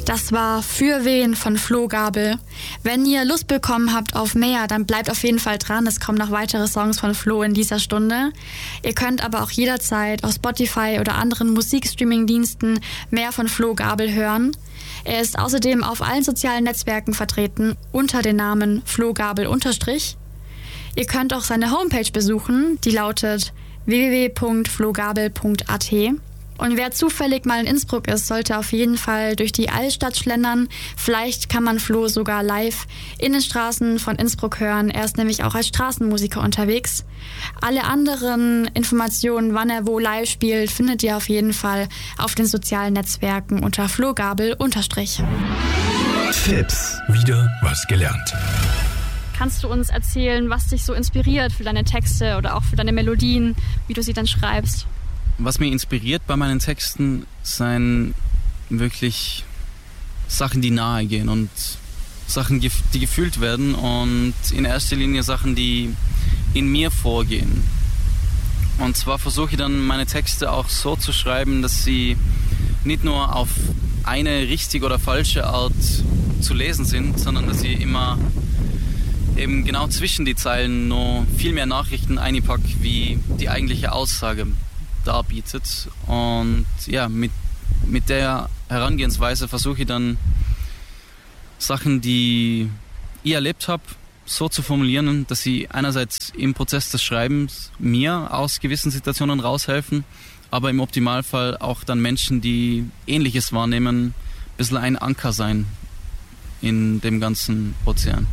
Das war Für wen von Flo Gabel. Wenn ihr Lust bekommen habt auf mehr, dann bleibt auf jeden Fall dran. Es kommen noch weitere Songs von Flo in dieser Stunde. Ihr könnt aber auch jederzeit auf Spotify oder anderen Musikstreaming-Diensten mehr von Flo Gabel hören. Er ist außerdem auf allen sozialen Netzwerken vertreten unter dem Namen Flo Gabel _. Ihr könnt auch seine Homepage besuchen, die lautet www.flogabel.at. Und wer zufällig mal in Innsbruck ist, sollte auf jeden Fall durch die Altstadt schlendern. Vielleicht kann man Flo sogar live in den Straßen von Innsbruck hören. Er ist nämlich auch als Straßenmusiker unterwegs. Alle anderen Informationen, wann er wo live spielt, findet ihr auf jeden Fall auf den sozialen Netzwerken unter flogabel _. Tipps. Wieder was gelernt. Kannst du uns erzählen, was dich so inspiriert für deine Texte oder auch für deine Melodien, wie du sie dann schreibst? Was mich inspiriert bei meinen Texten, sind wirklich Sachen, die nahe gehen und Sachen, die gefühlt werden und in erster Linie Sachen, die in mir vorgehen. Und zwar versuche ich dann meine Texte auch so zu schreiben, dass sie nicht nur auf eine richtige oder falsche Art zu lesen sind, sondern dass ich immer eben genau zwischen die Zeilen noch viel mehr Nachrichten einpacke, wie die eigentliche Aussage darbietet. Und ja, mit der Herangehensweise versuche ich dann Sachen, die ich erlebt habe, so zu formulieren, dass sie einerseits im Prozess des Schreibens mir aus gewissen Situationen raushelfen, aber im Optimalfall auch dann Menschen, die Ähnliches wahrnehmen, ein bisschen ein Anker sein in dem ganzen Ozean.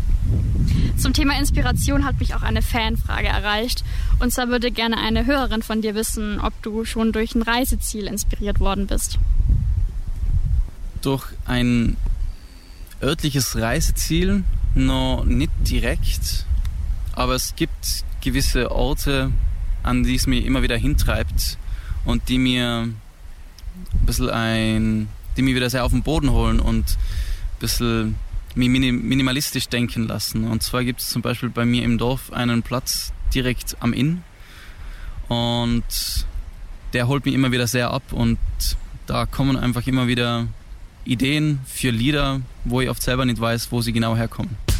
Zum Thema Inspiration hat mich auch eine Fanfrage erreicht. Und zwar würde gerne eine Hörerin von dir wissen, ob du schon durch ein Reiseziel inspiriert worden bist. Durch ein örtliches Reiseziel noch nicht direkt, aber es gibt gewisse Orte, an die es mich immer wieder hintreibt und die mir wieder sehr auf den Boden holen und ein bisschen mich minimalistisch denken lassen. Und zwar gibt es zum Beispiel bei mir im Dorf einen Platz direkt am Inn und der holt mich immer wieder sehr ab und da kommen einfach immer wieder Ideen für Lieder, wo ich oft selber nicht weiß, wo sie genau herkommen.